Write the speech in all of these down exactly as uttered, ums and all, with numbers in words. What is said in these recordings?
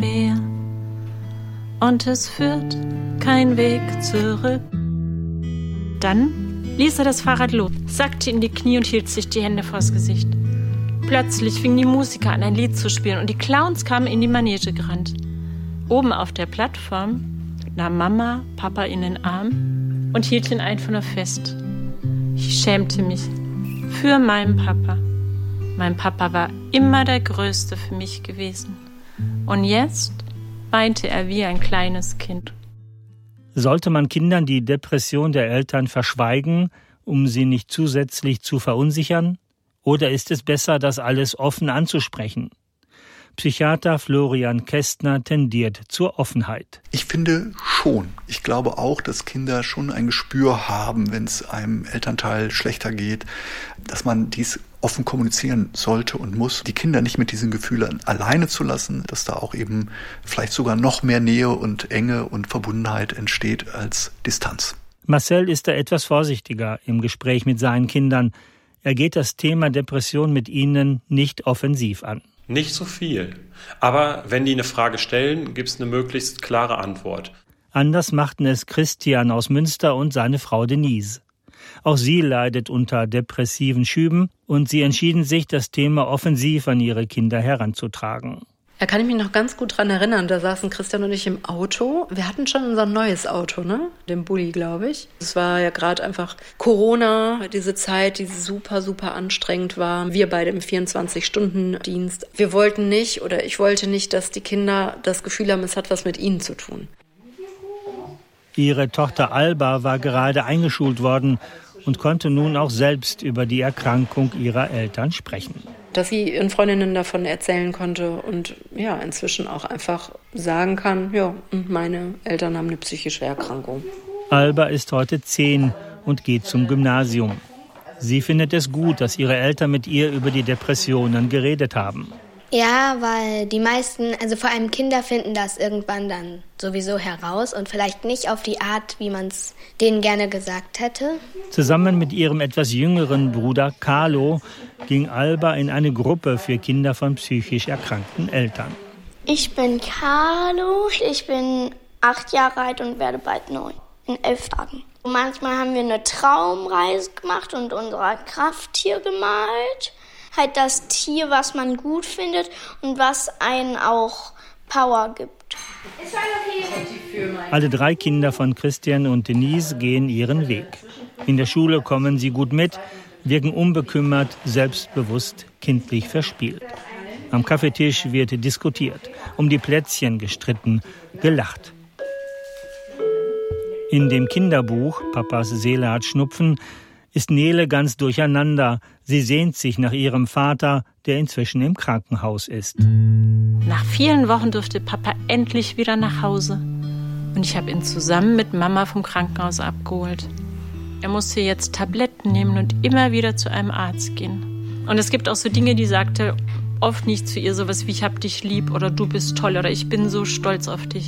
schwer und es führt kein Weg zurück. Dann ließ er das Fahrrad los, sackte in die Knie und hielt sich die Hände vors Gesicht. Plötzlich fingen die Musiker an, ein Lied zu spielen und die Clowns kamen in die Manege gerannt. Oben auf der Plattform nahm Mama Papa in den Arm und hielt ihn einfach nur fest. Ich schämte mich für meinen Papa. Mein Papa war immer der Größte für mich gewesen. Und jetzt weinte er wie ein kleines Kind. Sollte man Kindern die Depression der Eltern verschweigen, um sie nicht zusätzlich zu verunsichern? Oder ist es besser, das alles offen anzusprechen? Psychiater Florian Kästner tendiert zur Offenheit. Ich finde schon. Ich glaube auch, dass Kinder schon ein Gespür haben, wenn es einem Elternteil schlechter geht, dass man dies offen kommunizieren sollte und muss. Die Kinder nicht mit diesen Gefühlen alleine zu lassen, dass da auch eben vielleicht sogar noch mehr Nähe und Enge und Verbundenheit entsteht als Distanz. Marcel ist da etwas vorsichtiger im Gespräch mit seinen Kindern. Er geht das Thema Depression mit ihnen nicht offensiv an. Nicht so viel. Aber wenn die eine Frage stellen, gibt es eine möglichst klare Antwort. Anders machten es Christian aus Münster und seine Frau Denise. Auch sie leidet unter depressiven Schüben und sie entschieden sich, das Thema offensiv an ihre Kinder heranzutragen. Da kann ich mich noch ganz gut dran erinnern, da saßen Christian und ich im Auto. Wir hatten schon unser neues Auto, ne? Den Bulli, glaube ich. Es war ja gerade einfach Corona, diese Zeit, die super, super anstrengend war. Wir beide im vierundzwanzig-Stunden-Dienst. Wir wollten nicht, oder ich wollte nicht, dass die Kinder das Gefühl haben, es hat was mit ihnen zu tun. Ihre Tochter Alba war gerade eingeschult worden und konnte nun auch selbst über die Erkrankung ihrer Eltern sprechen. Dass sie ihren Freundinnen davon erzählen konnte und ja, inzwischen auch einfach sagen kann, ja, meine Eltern haben eine psychische Erkrankung. Alba ist heute zehn und geht zum Gymnasium. Sie findet es gut, dass ihre Eltern mit ihr über die Depressionen geredet haben. Ja, weil die meisten, also vor allem Kinder, finden das irgendwann dann sowieso heraus und vielleicht nicht auf die Art, wie man es denen gerne gesagt hätte. Zusammen mit ihrem etwas jüngeren Bruder Carlo ging Alba in eine Gruppe für Kinder von psychisch erkrankten Eltern. Ich bin Carlo, ich bin acht Jahre alt und werde bald neun, in elf Tagen. Manchmal haben wir eine Traumreise gemacht und unser Krafttier gemalt. Halt das Tier, was man gut findet und was einen auch Power gibt. Alle drei Kinder von Christian und Denise gehen ihren Weg. In der Schule kommen sie gut mit, wirken unbekümmert, selbstbewusst, kindlich verspielt. Am Kaffeetisch wird diskutiert, um die Plätzchen gestritten, gelacht. In dem Kinderbuch Papas Seele hat Schnupfen ist Nele ganz durcheinander. Sie sehnt sich nach ihrem Vater, der inzwischen im Krankenhaus ist. Nach vielen Wochen durfte Papa endlich wieder nach Hause. Und ich habe ihn zusammen mit Mama vom Krankenhaus abgeholt. Er musste jetzt Tabletten nehmen und immer wieder zu einem Arzt gehen. Und es gibt auch so Dinge, die sagte oft nicht zu ihr, sowas wie ich hab dich lieb oder du bist toll oder ich bin so stolz auf dich.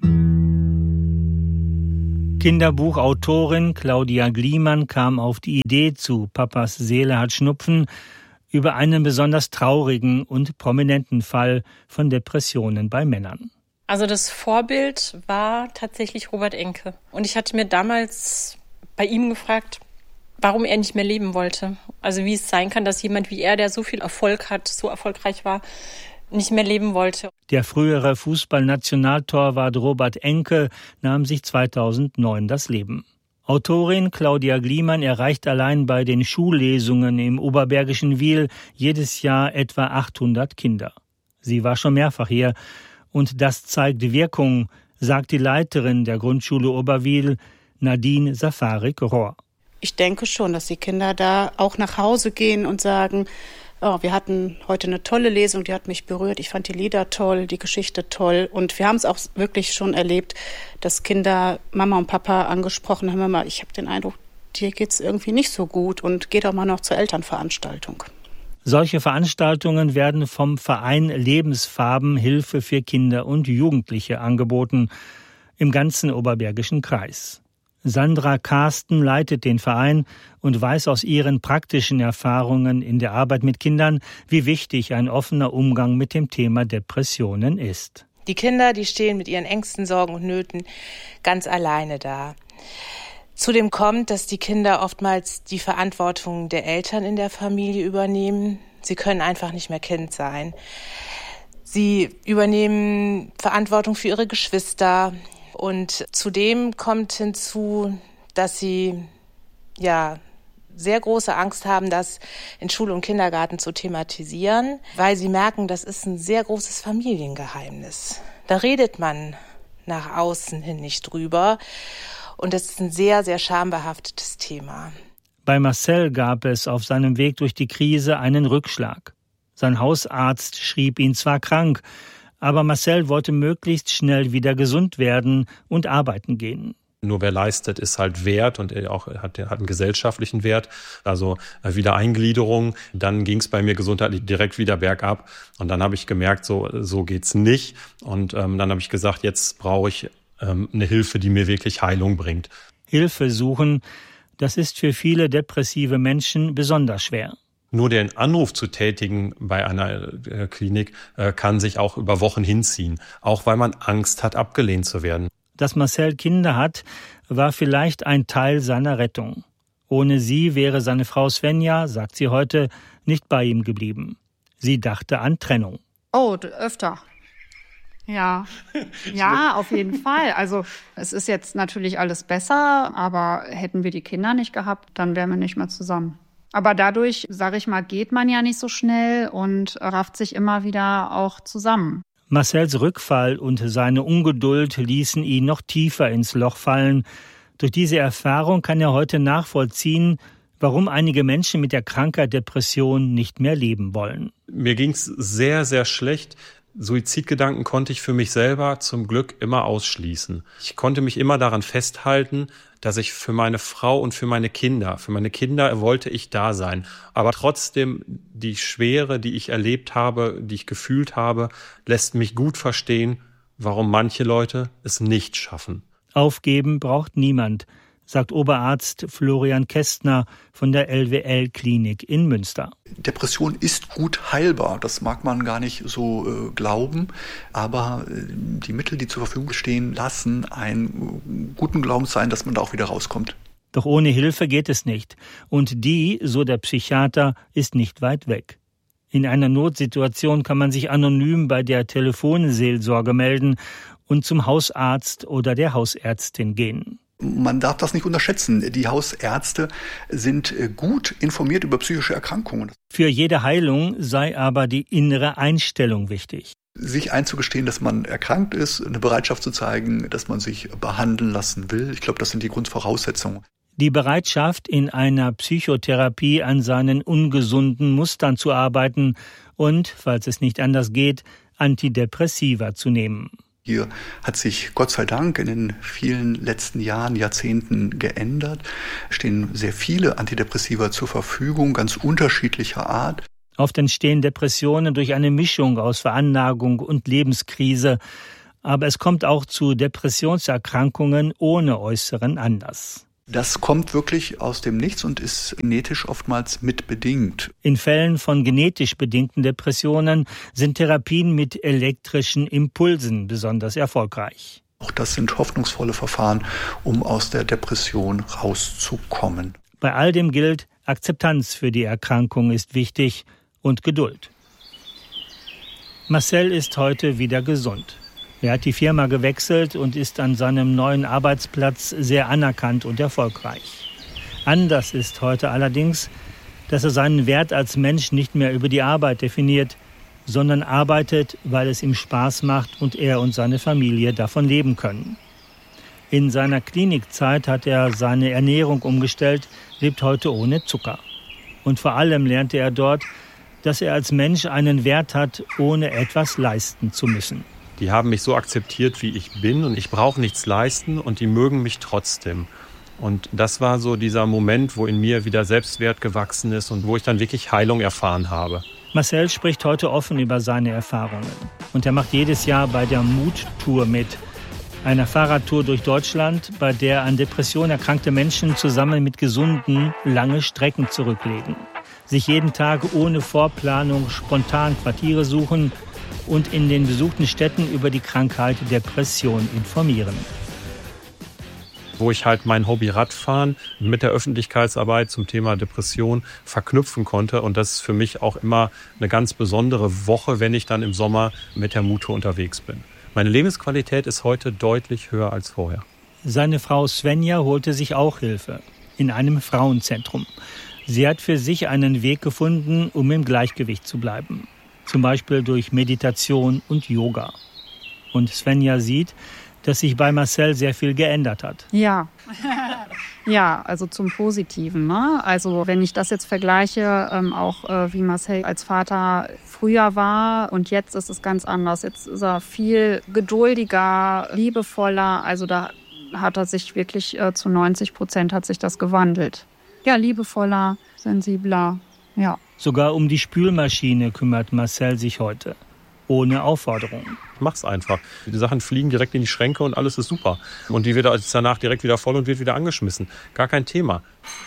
Kinderbuchautorin Claudia Gliemann kam auf die Idee zu Papas Seele hat Schnupfen über einen besonders traurigen und prominenten Fall von Depressionen bei Männern. Also das Vorbild war tatsächlich Robert Enke. Und ich hatte mir damals bei ihm gefragt, warum er nicht mehr leben wollte. Also wie es sein kann, dass jemand wie er, der so viel Erfolg hat, so erfolgreich war, nicht mehr leben wollte. Der frühere Fußballnationaltorwart Robert Enke nahm sich zweitausendneun das Leben. Autorin Claudia Gliemann erreicht allein bei den Schullesungen im oberbergischen Wil jedes Jahr etwa achthundert Kinder. Sie war schon mehrfach hier und das zeigt Wirkung, sagt die Leiterin der Grundschule Oberwil, Nadine Safarik-Rohr. Ich denke schon, dass die Kinder da auch nach Hause gehen und sagen, oh, wir hatten heute eine tolle Lesung, die hat mich berührt. Ich fand die Lieder toll, die Geschichte toll. Und wir haben es auch wirklich schon erlebt, dass Kinder Mama und Papa angesprochen haben, Mama, ich habe den Eindruck, dir geht's irgendwie nicht so gut und geh doch mal noch zur Elternveranstaltung. Solche Veranstaltungen werden vom Verein Lebensfarben Hilfe für Kinder und Jugendliche angeboten, im ganzen Oberbergischen Kreis. Sandra Karsten leitet den Verein und weiß aus ihren praktischen Erfahrungen in der Arbeit mit Kindern, wie wichtig ein offener Umgang mit dem Thema Depressionen ist. Die Kinder, die stehen mit ihren Ängsten, Sorgen und Nöten ganz alleine da. Zudem kommt, dass die Kinder oftmals die Verantwortung der Eltern in der Familie übernehmen. Sie können einfach nicht mehr Kind sein. Sie übernehmen Verantwortung für ihre Geschwister. Und zudem kommt hinzu, dass sie ja sehr große Angst haben, das in Schule und Kindergarten zu thematisieren, weil sie merken, das ist ein sehr großes Familiengeheimnis. Da redet man nach außen hin nicht drüber. Und das ist ein sehr, sehr schambehaftetes Thema. Bei Marcel gab es auf seinem Weg durch die Krise einen Rückschlag. Sein Hausarzt schrieb ihn zwar krank, aber Marcel wollte möglichst schnell wieder gesund werden und arbeiten gehen. Nur wer leistet, ist halt wert und auch hat, hat einen gesellschaftlichen Wert. Also Wiedereingliederung. Dann ging es bei mir gesundheitlich direkt wieder bergab. Und dann habe ich gemerkt, so, so geht's nicht. Und ähm, dann habe ich gesagt, jetzt brauche ich eine Hilfe, die mir wirklich Heilung bringt. Hilfe suchen, das ist für viele depressive Menschen besonders schwer. Nur den Anruf zu tätigen bei einer äh, Klinik äh, kann sich auch über Wochen hinziehen, auch weil man Angst hat, abgelehnt zu werden. Dass Marcel Kinder hat, war vielleicht ein Teil seiner Rettung. Ohne sie wäre seine Frau Svenja, sagt sie heute, nicht bei ihm geblieben. Sie dachte an Trennung. Oh, öfter. Ja, ja, auf jeden Fall. Also es ist jetzt natürlich alles besser, aber hätten wir die Kinder nicht gehabt, dann wären wir nicht mehr zusammen. Aber dadurch, sage ich mal, geht man ja nicht so schnell und rafft sich immer wieder auch zusammen. Marcels Rückfall und seine Ungeduld ließen ihn noch tiefer ins Loch fallen. Durch diese Erfahrung kann er heute nachvollziehen, warum einige Menschen mit der Krankheit Depression nicht mehr leben wollen. Mir ging's sehr, sehr schlecht. Suizidgedanken konnte ich für mich selber zum Glück immer ausschließen. Ich konnte mich immer daran festhalten, dass ich für meine Frau und für meine Kinder, für meine Kinder wollte ich da sein. Aber trotzdem, die Schwere, die ich erlebt habe, die ich gefühlt habe, lässt mich gut verstehen, warum manche Leute es nicht schaffen. Aufgeben braucht niemand, sagt Oberarzt Florian Kästner von der L W L-Klinik in Münster. Depression ist gut heilbar, das mag man gar nicht so äh, glauben, aber äh, die Mittel, die zur Verfügung stehen, lassen einen guten Glauben sein, dass man da auch wieder rauskommt. Doch ohne Hilfe geht es nicht. Und die, so der Psychiater, ist nicht weit weg. In einer Notsituation kann man sich anonym bei der Telefonseelsorge melden und zum Hausarzt oder der Hausärztin gehen. Man darf das nicht unterschätzen. Die Hausärzte sind gut informiert über psychische Erkrankungen. Für jede Heilung sei aber die innere Einstellung wichtig. Sich einzugestehen, dass man erkrankt ist, eine Bereitschaft zu zeigen, dass man sich behandeln lassen will. Ich glaube, das sind die Grundvoraussetzungen. Die Bereitschaft, in einer Psychotherapie an seinen ungesunden Mustern zu arbeiten und, falls es nicht anders geht, Antidepressiva zu nehmen. Hier hat sich Gott sei Dank in den vielen letzten Jahren, Jahrzehnten geändert. Es stehen sehr viele Antidepressiva zur Verfügung, ganz unterschiedlicher Art. Oft entstehen Depressionen durch eine Mischung aus Veranlagung und Lebenskrise. Aber es kommt auch zu Depressionserkrankungen ohne äußeren Anlass. Das kommt wirklich aus dem Nichts und ist genetisch oftmals mitbedingt. In Fällen von genetisch bedingten Depressionen sind Therapien mit elektrischen Impulsen besonders erfolgreich. Auch das sind hoffnungsvolle Verfahren, um aus der Depression rauszukommen. Bei all dem gilt, Akzeptanz für die Erkrankung ist wichtig und Geduld. Marcel ist heute wieder gesund. Er hat die Firma gewechselt und ist an seinem neuen Arbeitsplatz sehr anerkannt und erfolgreich. Anders ist heute allerdings, dass er seinen Wert als Mensch nicht mehr über die Arbeit definiert, sondern arbeitet, weil es ihm Spaß macht und er und seine Familie davon leben können. In seiner Klinikzeit hat er seine Ernährung umgestellt, lebt heute ohne Zucker. Und vor allem lernte er dort, dass er als Mensch einen Wert hat, ohne etwas leisten zu müssen. Die haben mich so akzeptiert, wie ich bin und ich brauche nichts leisten und die mögen mich trotzdem. Und das war so dieser Moment, wo in mir wieder Selbstwert gewachsen ist und wo ich dann wirklich Heilung erfahren habe. Marcel spricht heute offen über seine Erfahrungen. Und er macht jedes Jahr bei der Mut-Tour mit, einer Fahrradtour durch Deutschland, bei der an Depressionen erkrankte Menschen zusammen mit Gesunden lange Strecken zurücklegen, sich jeden Tag ohne Vorplanung spontan Quartiere suchen und in den besuchten Städten über die Krankheit Depression informieren. Wo ich halt mein Hobby Radfahren mit der Öffentlichkeitsarbeit zum Thema Depression verknüpfen konnte. Und das ist für mich auch immer eine ganz besondere Woche, wenn ich dann im Sommer mit der Muto unterwegs bin. Meine Lebensqualität ist heute deutlich höher als vorher. Seine Frau Svenja holte sich auch Hilfe in einem Frauenzentrum. Sie hat für sich einen Weg gefunden, um im Gleichgewicht zu bleiben. Zum Beispiel durch Meditation und Yoga. Und Svenja sieht, dass sich bei Marcel sehr viel geändert hat. Ja, ja, also zum Positiven. Ne? Also wenn ich das jetzt vergleiche, ähm, auch äh, wie Marcel als Vater früher war und jetzt ist es ganz anders. Jetzt ist er viel geduldiger, liebevoller. Also da hat er sich wirklich äh, zu neunzig Prozent hat sich das gewandelt. Ja, liebevoller, sensibler, ja. Sogar um die Spülmaschine kümmert Marcel sich heute. Ohne Aufforderung. Mach's einfach. Die Sachen fliegen direkt in die Schränke und alles ist super. Und die wird danach direkt wieder voll und wird wieder angeschmissen. Gar kein Thema.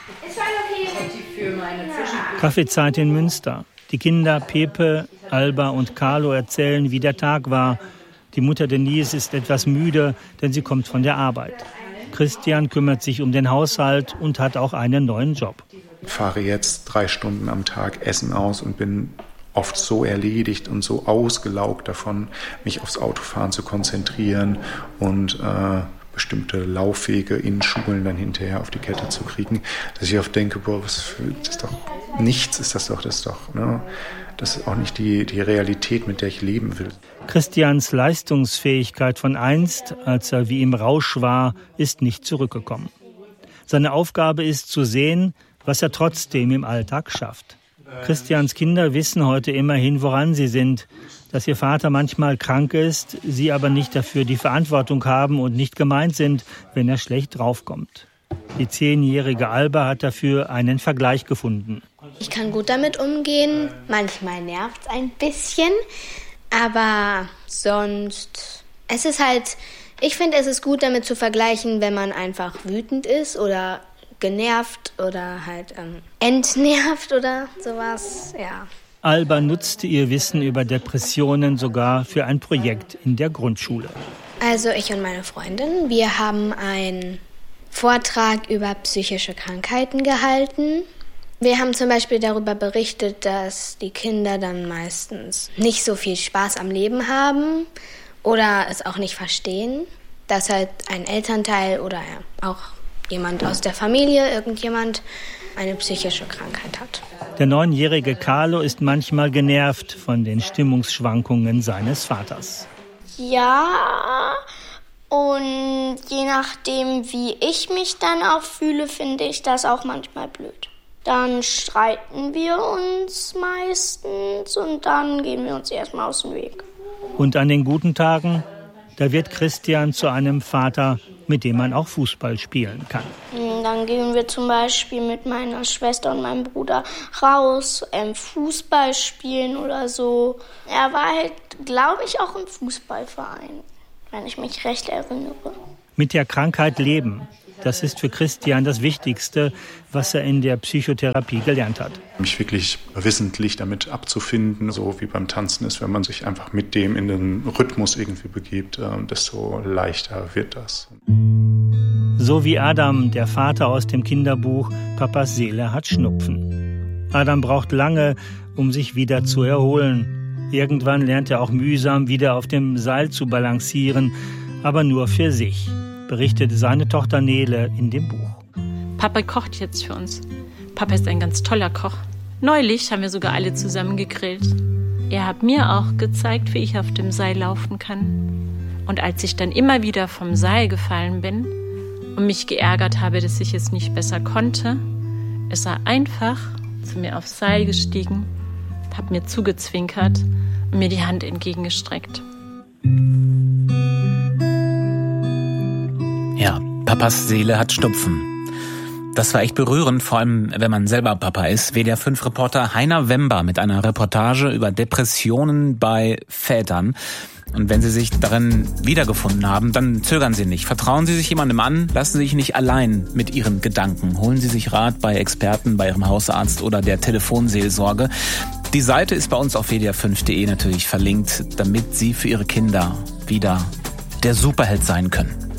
Kaffeezeit in Münster. Die Kinder Pepe, Alba und Carlo erzählen, wie der Tag war. Die Mutter Denise ist etwas müde, denn sie kommt von der Arbeit. Christian kümmert sich um den Haushalt und hat auch einen neuen Job. Ich fahre jetzt drei Stunden am Tag Essen aus und bin oft so erledigt und so ausgelaugt davon, mich aufs Autofahren zu konzentrieren und äh, bestimmte Laufwege in Schulen dann hinterher auf die Kette zu kriegen, dass ich oft denke, boah, was für, das ist doch nichts, ist das doch, das ist doch, ne? Das ist auch nicht die, die Realität, mit der ich leben will. Christians Leistungsfähigkeit von einst, als er wie im Rausch war, ist nicht zurückgekommen. Seine Aufgabe ist zu sehen, was er trotzdem im Alltag schafft. Christians Kinder wissen heute immerhin, woran sie sind, dass ihr Vater manchmal krank ist, sie aber nicht dafür die Verantwortung haben und nicht gemeint sind, wenn er schlecht draufkommt. Die zehnjährige Alba hat dafür einen Vergleich gefunden. Ich kann gut damit umgehen, manchmal nervt es ein bisschen, aber sonst, es ist halt, ich finde, es ist gut damit zu vergleichen, wenn man einfach wütend ist oder genervt oder halt ähm, entnervt oder sowas, ja. Alba nutzte ihr Wissen über Depressionen sogar für ein Projekt in der Grundschule. Also ich und meine Freundin, wir haben einen Vortrag über psychische Krankheiten gehalten. Wir haben zum Beispiel darüber berichtet, dass die Kinder dann meistens nicht so viel Spaß am Leben haben oder es auch nicht verstehen, dass halt ein Elternteil oder auch jemand aus der Familie, irgendjemand, eine psychische Krankheit hat. Der neunjährige Carlo ist manchmal genervt von den Stimmungsschwankungen seines Vaters. Ja, und je nachdem, wie ich mich dann auch fühle, finde ich das auch manchmal blöd. Dann streiten wir uns meistens und dann gehen wir uns erstmal aus dem Weg. Und an den guten Tagen, da wird Christian zu einem Vater, mit dem man auch Fußball spielen kann. Dann gehen wir zum Beispiel mit meiner Schwester und meinem Bruder raus, ähm, Fußball spielen oder so. Er war halt, glaube ich, auch im Fußballverein, wenn ich mich recht erinnere. Mit der Krankheit leben, das ist für Christian das Wichtigste, was er in der Psychotherapie gelernt hat. Mich wirklich wissentlich damit abzufinden, so wie beim Tanzen ist, wenn man sich einfach mit dem in den Rhythmus irgendwie begibt, desto leichter wird das. So wie Adam, der Vater aus dem Kinderbuch Papas Seele hat Schnupfen. Adam braucht lange, um sich wieder zu erholen. Irgendwann lernt er auch mühsam wieder auf dem Seil zu balancieren, aber nur für sich, berichtet seine Tochter Nele in dem Buch. Papa kocht jetzt für uns. Papa ist ein ganz toller Koch. Neulich haben wir sogar alle zusammen gegrillt. Er hat mir auch gezeigt, wie ich auf dem Seil laufen kann. Und als ich dann immer wieder vom Seil gefallen bin und mich geärgert habe, dass ich es nicht besser konnte, ist er einfach zu mir aufs Seil gestiegen, hat mir zugezwinkert und mir die Hand entgegengestreckt. Ja, Papas Seele hat Schnupfen. Das war echt berührend, vor allem wenn man selber Papa ist. W D R fünf Reporter Heiner Wember mit einer Reportage über Depressionen bei Vätern. Und wenn Sie sich darin wiedergefunden haben, dann zögern Sie nicht. Vertrauen Sie sich jemandem an, lassen Sie sich nicht allein mit Ihren Gedanken. Holen Sie sich Rat bei Experten, bei Ihrem Hausarzt oder der Telefonseelsorge. Die Seite ist bei uns auf w d r fünf punkt d e natürlich verlinkt, damit Sie für Ihre Kinder wieder der Superheld sein können.